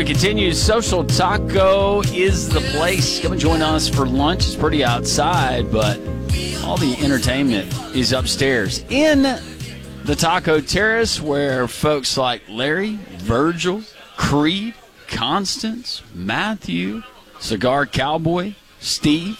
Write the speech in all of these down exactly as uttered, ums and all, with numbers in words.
we continue. Social Taco is the place. Come and join us for lunch. It's pretty outside, but all the entertainment is upstairs in the Taco Terrace, where folks like Larry, Virgil, Creed, Constance, Matthew, Cigar Cowboy, Steve,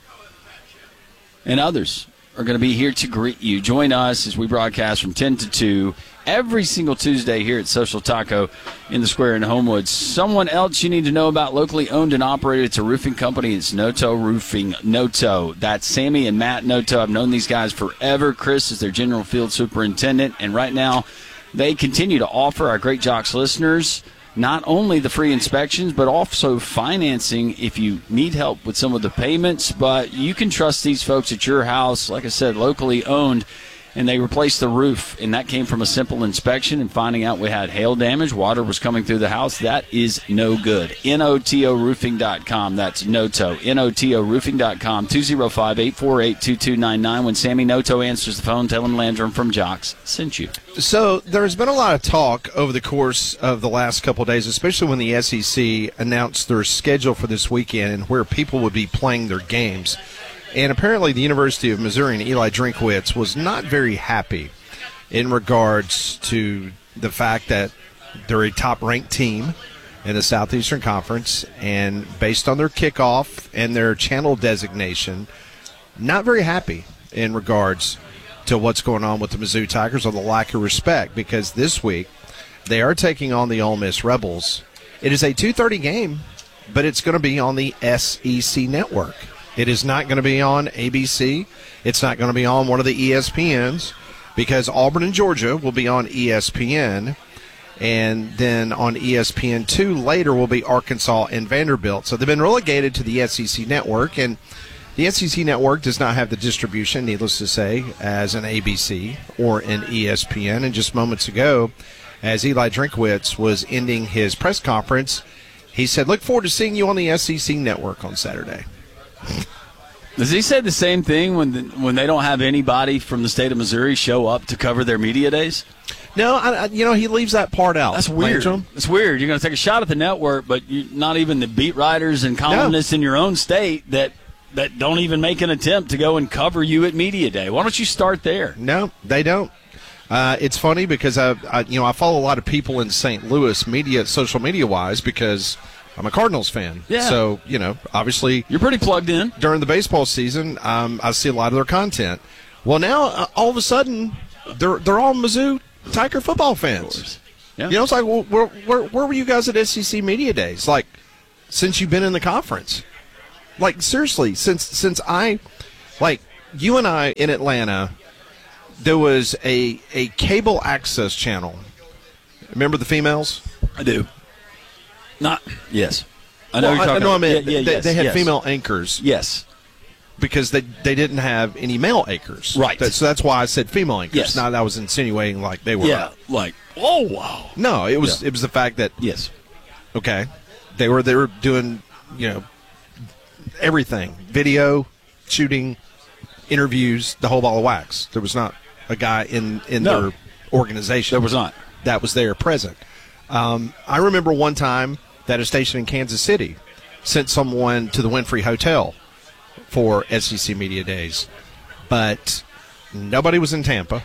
and others are going to be here to greet you. Join us as we broadcast from ten to two every single Tuesday here at Social Taco in the Square in Homewood. Someone else you need to know about, locally owned and operated. It's a roofing company. It's Noto Roofing. Noto. That's Sammy and Matt Noto. I've known these guys forever. Chris is their general field superintendent, and right now they continue to offer our Great Jocks listeners not only the free inspections, but also financing if you need help with some of the payments. But you can trust these folks at your house, like I said, locally owned, and they replaced the roof, and that came from a simple inspection and finding out we had hail damage. Water was coming through the house. That is no good. N O T O roofing dot com. That's Noto. N O T O roofing dot com. two oh five, eight four eight, two two nine nine. When Sammy Noto answers the phone, tell him Landrum from Jocks sent you. So there's been a lot of talk over the course of the last couple of days, especially when the S E C announced their schedule for this weekend and where people would be playing their games. And apparently the University of Missouri and Eli Drinkwitz was not very happy in regards to the fact that they're a top-ranked team in the Southeastern Conference, and based on their kickoff and their channel designation, not very happy in regards to what's going on with the Mizzou Tigers, or the lack of respect, because this week they are taking on the Ole Miss Rebels. It is a two thirty game, but it's going to be on the S E C network. It is not going to be on A B C. It's not going to be on one of the E S P Ns, because Auburn and Georgia will be on E S P N. And then on E S P N two later will be Arkansas and Vanderbilt. So they've been relegated to the S E C network. And the S E C network does not have the distribution, needless to say, as an A B C or an E S P N. And just moments ago, as Eli Drinkwitz was ending his press conference, he said, look forward to seeing you on the S E C network on Saturday. Does he say the same thing when the, when they don't have anybody from the state of Missouri show up to cover their media days? No, I, I, you know, he leaves that part out. That's weird. It's weird. You're going to take a shot at the network, but you, not even the beat writers and columnists no. in your own state that, that don't even make an attempt to go and cover you at media day. Why don't you start there? No, they don't. Uh, it's funny because I, I, you know, I follow a lot of people in Saint Louis, media, social media wise, because I'm a Cardinals fan. Yeah. So, you know, obviously you're pretty plugged in. During the baseball season, um, I see a lot of their content. Well, now uh, all of a sudden, they're they're all Mizzou Tiger football fans. Yeah. You know, it's like, well, where, where where were you guys at S E C Media Days? Like, since you've been in the conference, like seriously, since since I, like you and I in Atlanta, there was a a cable access channel. Remember the females? I do. Not yes, I know. Well, you're talking I know. I mean, yeah, yeah, they, yes, they had yes. female anchors. Yes, because they they didn't have any male anchors. Right. That, so that's why I said female anchors. Yes. Not that I was insinuating like they were. Yeah, like oh wow. No, it was yeah. it was the fact that yes, okay, they were they were doing you know everything, video, shooting, interviews, the whole ball of wax. There was not a guy in in no. their organization. There was not. That was there present. Um, I remember one time that a station in Kansas City sent someone to the Winfrey Hotel for S E C Media Days, but nobody was in Tampa.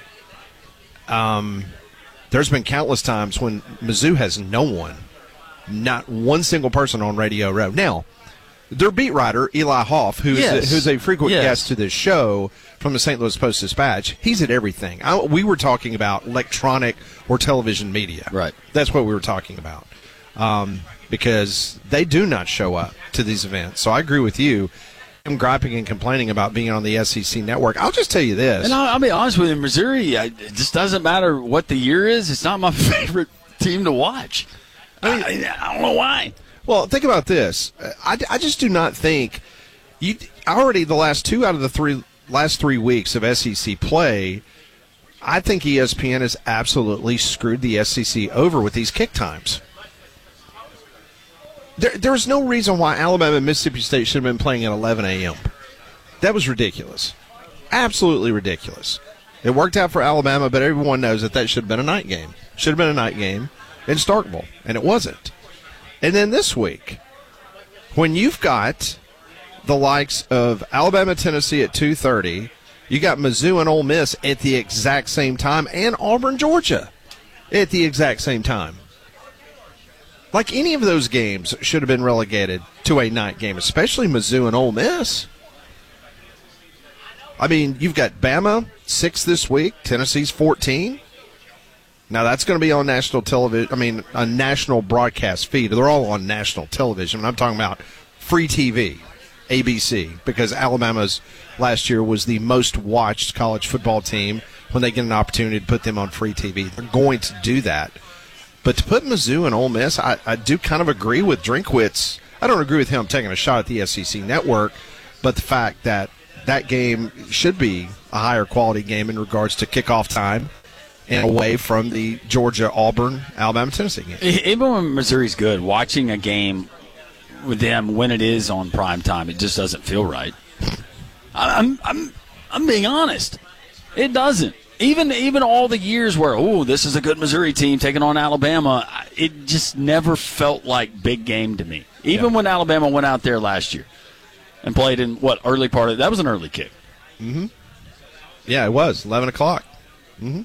Um, there's been countless times when Mizzou has no one, not one single person on Radio Row. Now, their beat writer, Eli Hoff, who's, yes. a, who's a frequent yes. guest to this show from the Saint Louis Post-Dispatch, he's at everything. I, we were talking about electronic or television media. Right. That's what we were talking about. Um, because they do not show up to these events. So I agree with you. I'm griping and complaining about being on the S E C network. I'll just tell you this. And I'll, I'll be honest with you, Missouri, I, it just doesn't matter what the year is. It's not my favorite team to watch. I mean, I, I don't know why. Well, think about this. I, I just do not think you already the last two out of the three last three weeks of S E C play. I think E S P N has absolutely screwed the S E C over with these kick times. There, there's no reason why Alabama and Mississippi State should have been playing at eleven a.m. That was ridiculous. Absolutely ridiculous. It worked out for Alabama, but everyone knows that that should have been a night game. Should have been a night game in Starkville, and it wasn't. And then this week, when you've got the likes of Alabama, Tennessee at two thirty, you got Mizzou and Ole Miss at the exact same time, and Auburn, Georgia at the exact same time. Like, any of those games should have been relegated to a night game, especially Mizzou and Ole Miss. I mean, you've got Bama, six this week, Tennessee's fourteen. Now, that's going to be on national television, I mean, a national broadcast feed. They're all on national television. I'm talking about free T V, A B C, because Alabama's last year was the most watched college football team. When they get an opportunity to put them on free T V, they're going to do that. But to put Mizzou and Ole Miss, I, I do kind of agree with Drinkwitz. I don't agree with him taking a shot at the S E C network, but the fact that that game should be a higher quality game in regards to kickoff time and away from the Georgia, Auburn, Alabama, Tennessee game. Even when Missouri's good, watching a game with them when it is on prime time, it just doesn't feel right. I'm I'm I'm being honest. It doesn't. Even even all the years where, oh, this is a good Missouri team taking on Alabama, it just never felt like big game to me. Even yeah. when Alabama went out there last year and played in, what, early part of – that was an early kick. Mm-hmm. Yeah, it was, eleven o'clock. Mm-hmm.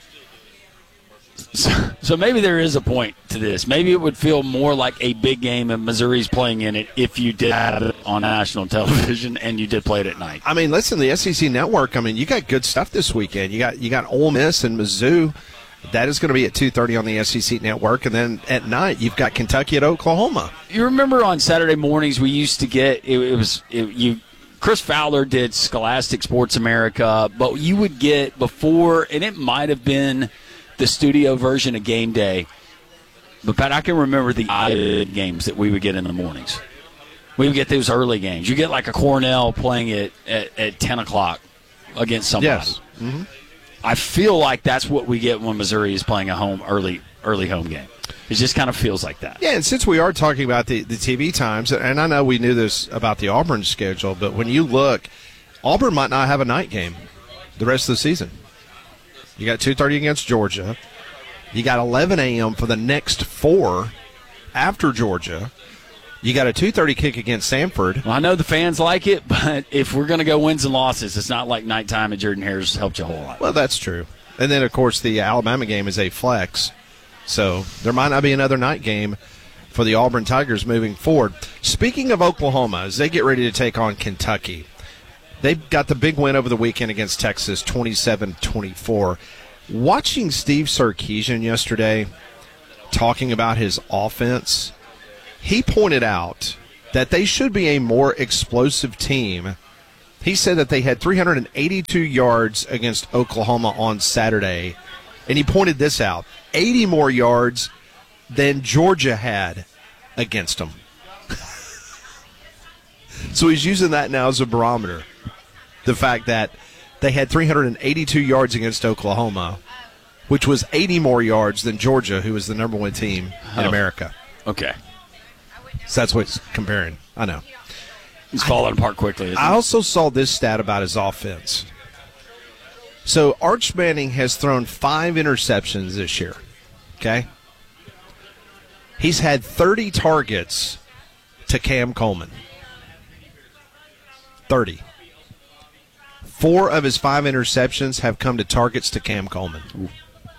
So, so maybe there is a point to this. Maybe it would feel more like a big game if Missouri's playing in it if you did have it on national television and you did play it at night. I mean, listen, the S E C Network, I mean, you got good stuff this weekend. You got you got Ole Miss and Mizzou. That is going to be at two thirty on the S E C Network. And then at night, you've got Kentucky at Oklahoma. You remember on Saturday mornings we used to get, it, it was it, you. Chris Fowler did Scholastic Sports America, but you would get before, and it might have been the studio version of Game Day. But, Pat, I can remember the games that we would get in the mornings. We would get those early games. You get like a Cornell playing it at, at ten o'clock against somebody. Yes. Mm-hmm. I feel like that's what we get when Missouri is playing a home early early home game. It just kind of feels like that. Yeah, and since we are talking about the, the T V times, and I know we knew this about the Auburn schedule, but when you look, Auburn might not have a night game the rest of the season. You got two thirty against Georgia. You got eleven a.m. for the next four after Georgia. You got a two thirty kick against Samford. Well, I know the fans like it, but if we're going to go wins and losses, it's not like nighttime at Jordan Hare's helped you a whole lot. Well, that's true. And then, of course, the Alabama game is a flex. So there might not be another night game for the Auburn Tigers moving forward. Speaking of Oklahoma, as they get ready to take on Kentucky, they got the big win over the weekend against Texas, twenty-seven twenty-four. Watching Steve Sarkisian yesterday talking about his offense, he pointed out that they should be a more explosive team. He said that they had three hundred eighty-two yards against Oklahoma on Saturday, and he pointed this out, eighty more yards than Georgia had against them. So he's using that now as a barometer. The fact that they had three hundred eighty-two yards against Oklahoma, which was eighty more yards than Georgia, who is the number one team in oh. America. Okay. So that's what he's comparing. I know. He's falling I, apart quickly. Isn't I he? also saw this stat about his offense. So Arch Manning has thrown five interceptions this year. Okay? He's had thirty targets to Cam Coleman. thirty. Four of his five interceptions have come to targets to Cam Coleman. Ooh.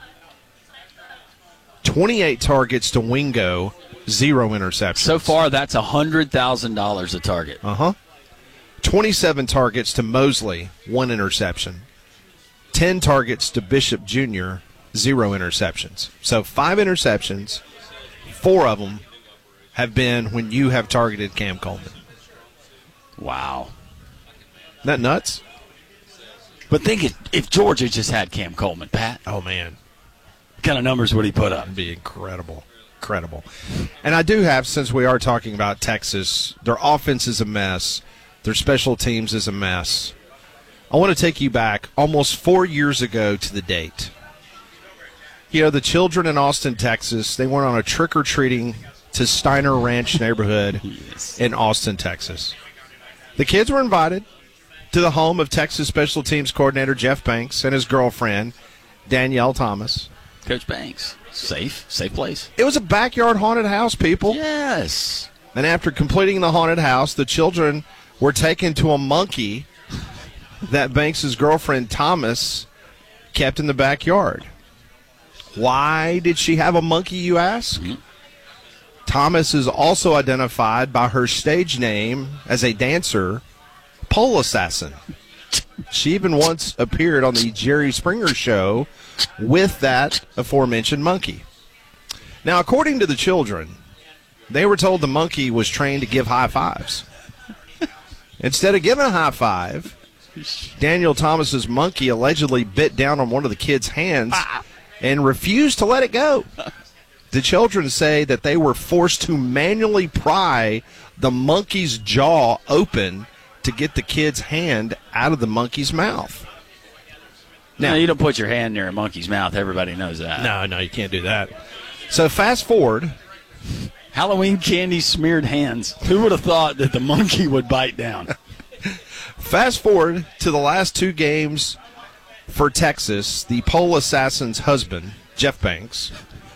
twenty-eight targets to Wingo, zero interceptions. So far, that's one hundred thousand dollars a target. Uh-huh. twenty-seven targets to Mosley, one interception. ten targets to Bishop Junior, zero interceptions. So five interceptions, four of them have been when you have targeted Cam Coleman. Wow. Isn't that nuts? But think if, if Georgia just had Cam Coleman, Pat. Oh, man. What kind of numbers would he put up? That'd be incredible. Incredible. And I do have, since we are talking about Texas, their offense is a mess. Their special teams is a mess. I want to take you back almost four years ago to the date. You know, the children in Austin, Texas, they went on a trick-or-treating to Steiner Ranch neighborhood yes. in Austin, Texas. The kids were invited to the home of Texas Special Teams coordinator Jeff Banks and his girlfriend, Danielle Thomas. Coach Banks. Safe, safe place. It was a backyard haunted house, people. Yes. And after completing the haunted house, the children were taken to a monkey that Banks' girlfriend, Thomas, kept in the backyard. Why did she have a monkey, you ask? Mm-hmm. Thomas is also identified by her stage name as a dancer, Pole Assassin. She even once appeared on the Jerry Springer Show with that aforementioned monkey. Now, according to the children, they were told the monkey was trained to give high fives. Instead of giving a high five, Daniel Thomas's monkey allegedly bit down on one of the kids' hands and refused to let it go. The children say that they were forced to manually pry the monkey's jaw open to get the kid's hand out of the monkey's mouth. Now, no, you don't put your hand near a monkey's mouth. Everybody knows that. No, no, you can't do that. So fast forward. Halloween candy smeared hands. Who would have thought that the monkey would bite down? Fast forward to the last two games for Texas. The Pole Assassin's husband, Jeff Banks,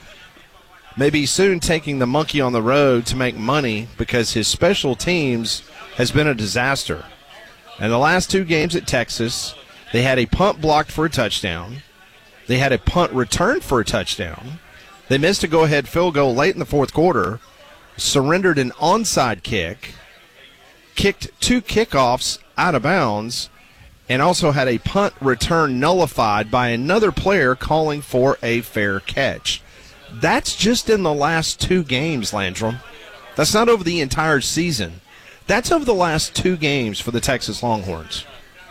may be soon taking the monkey on the road to make money because his special teams has been a disaster. In the last two games at Texas, they had a punt blocked for a touchdown. They had a punt returned for a touchdown. They missed a go-ahead field goal late in the fourth quarter, surrendered an onside kick, kicked two kickoffs out of bounds, and also had a punt return nullified by another player calling for a fair catch. That's just in the last two games, Landrum. That's not over the entire season. That's over the last two games for the Texas Longhorns.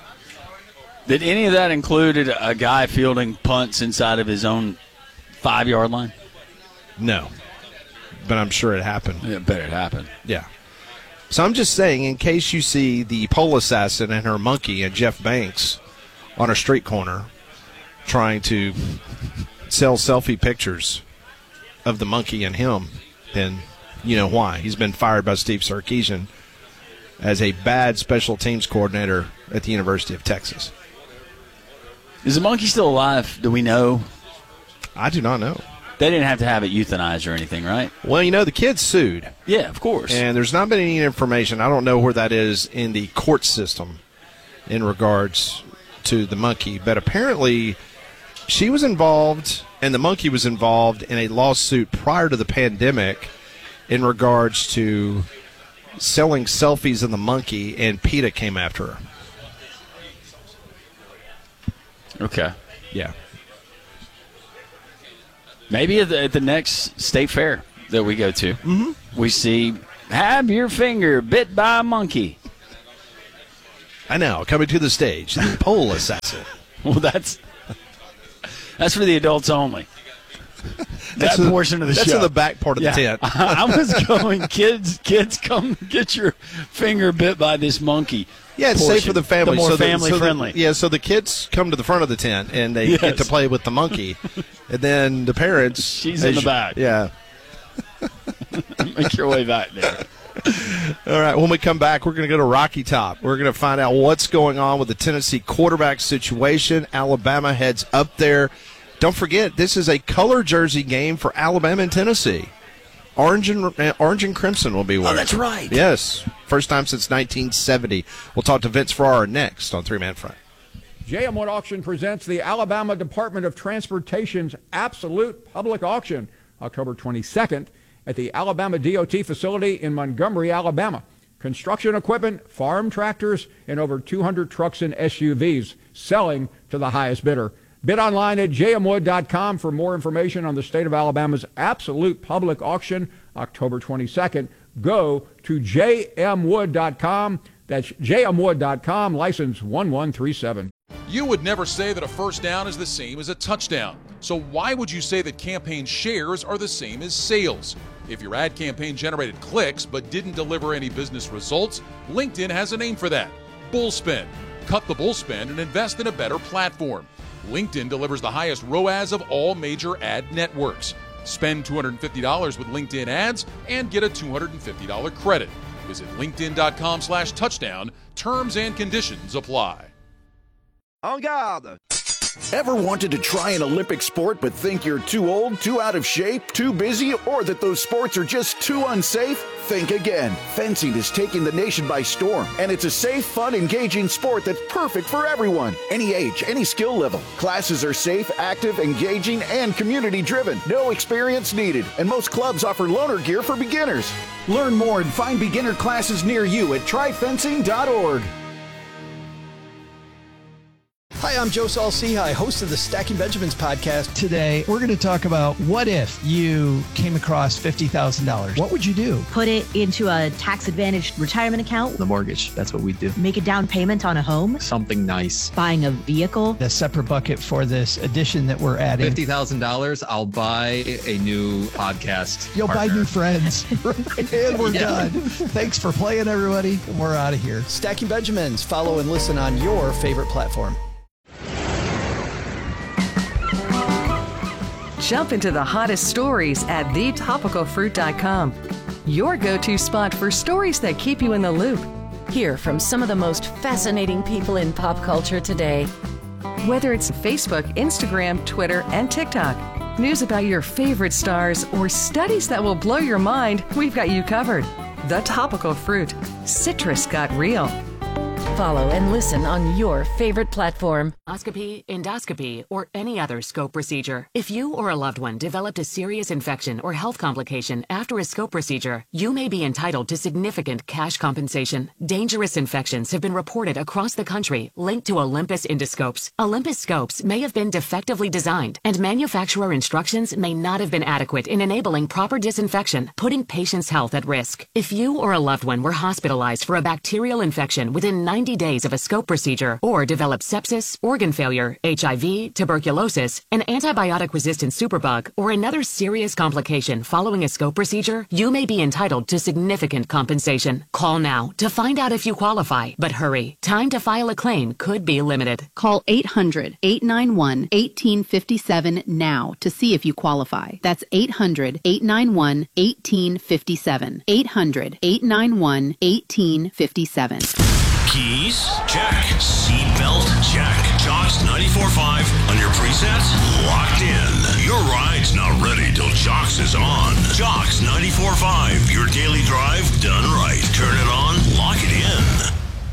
Did any of that include a guy fielding punts inside of his own five-yard line? No, but I'm sure it happened. Yeah, I bet it happened. Yeah. So I'm just saying, in case you see the Pole Assassin and her monkey and Jeff Banks on a street corner trying to sell selfie pictures of the monkey and him, then you know why. He's been fired by Steve Sarkisian as a bad special teams coordinator at the University of Texas. Is the monkey still alive? Do we know? I do not know. They didn't have to have it euthanized or anything, right? Well, you know, the kid sued. Yeah, of course. And there's not been any information. I don't know where that is in the court system in regards to the monkey. But apparently she was involved and the monkey was involved in a lawsuit prior to the pandemic in regards to selling selfies of the monkey, and PETA came after her. Okay. Yeah. Maybe at the, at the next state fair that we go to, mm-hmm. we see, have your finger bit by a monkey. I know. Coming to the stage, the Pole Assassin. Well, that's that's for the adults only. That that's portion a, of the that's show. That's in the back part of yeah. the tent. I was going, kids, kids, come get your finger bit by this monkey. Yeah, it's portion. safe for the family. The more so family the, so friendly. The, yeah, so the kids come to the front of the tent and they yes. get to play with the monkey, and then the parents. She's in the back. Yeah. Make your way back there. All right, when we come back, we're going to go to Rocky Top. We're going to find out what's going on with the Tennessee quarterback situation. Alabama heads up there. Don't forget, this is a color jersey game for Alabama and Tennessee. Orange and, uh, orange and crimson will be wearing. Oh, that's right. Yes, first time since nineteen seventy. We'll talk to Vince Ferrara next on Three Man Front. J M Wood Auction presents the Alabama Department of Transportation's Absolute Public Auction, October twenty-second, at the Alabama D O T facility in Montgomery, Alabama. Construction equipment, farm tractors, and over two hundred trucks and S U Vs selling to the highest bidder. Bid online at j m wood dot com for more information on the state of Alabama's Absolute Public Auction, October twenty-second. Go to j m wood dot com. That's j m wood dot com, license one one three seven. You would never say that a first down is the same as a touchdown. So why would you say that campaign shares are the same as sales? If your ad campaign generated clicks but didn't deliver any business results, LinkedIn has a name for that: Bullspend. Cut the bullspend and invest in a better platform. LinkedIn delivers the highest R O A S of all major ad networks. Spend two hundred fifty dollars with LinkedIn ads and get a two hundred fifty dollars credit. Visit linkedin.com slash touchdown. Terms and conditions apply. En garde! Ever wanted to try an Olympic sport but think you're too old, too out of shape, too busy, or that those sports are just too unsafe? Think again. Fencing is taking the nation by storm, and it's a safe, fun, engaging sport that's perfect for everyone. Any age, any skill level. Classes are safe, active, engaging, and community-driven. No experience needed, and most clubs offer loaner gear for beginners. Learn more and find beginner classes near you at try fencing dot org. Hi, I'm Joe Saul-Sehy, host of the Stacking Benjamins podcast. Today, we're going to talk about what if you came across fifty thousand dollars? What would you do? Put it into a tax-advantaged retirement account. The mortgage, that's what we do. Make a down payment on a home. Something nice. Buying a vehicle. A separate bucket for this addition that we're adding. fifty thousand dollars, I'll buy a new podcast You'll partner. buy new friends. And we're yeah. done. Thanks for playing, everybody. We're out of here. Stacking Benjamins. Follow and listen on your favorite platform. Jump into the hottest stories at the topical fruit dot com. Your go-to spot for stories that keep you in the loop. Hear from some of the most fascinating people in pop culture today. Whether it's Facebook, Instagram, Twitter, and TikTok, news about your favorite stars, or studies that will blow your mind, we've got you covered. The Topical Fruit. Citrus got real. Follow and listen on your favorite platform. Endoscopy, endoscopy, or any other scope procedure. If you or a loved one developed a serious infection or health complication after a scope procedure, you may be entitled to significant cash compensation. Dangerous infections have been reported across the country linked to Olympus endoscopes. Olympus scopes may have been defectively designed, and manufacturer instructions may not have been adequate in enabling proper disinfection, putting patients' health at risk. If you or a loved one were hospitalized for a bacterial infection within ninety days of a scope procedure, or developed sepsis, organ failure, H I V, tuberculosis, an antibiotic-resistant superbug, or another serious complication following a scope procedure, you may be entitled to significant compensation. Call now to find out if you qualify, but hurry. Time to file a claim could be limited. Call eight hundred, eight nine one, one eight five seven now to see if you qualify. That's eight hundred, eight nine one, one eight five seven. eight hundred, eight nine one, one eight five seven. Keys? Check. Seatbelt? Check. Jocks ninety-four point five on your presets? Locked in. Your ride's not ready till Jocks is on. Jocks ninety-four point five. Your daily drive done right. Turn it on.